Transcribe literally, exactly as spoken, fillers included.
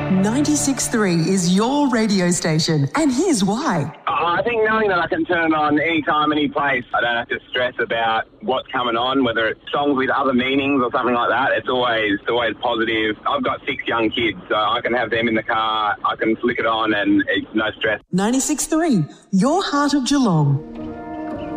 ninety-six point three is your radio station, and here's why. Uh, I think knowing that I can turn on anytime, any place, I don't have to stress about what's coming on, whether it's songs with other meanings or something like that. It's always it's always positive. I've got six young kids, so I can have them in the car. I can flick it on and it's no stress. ninety-six point three, your heart of Geelong.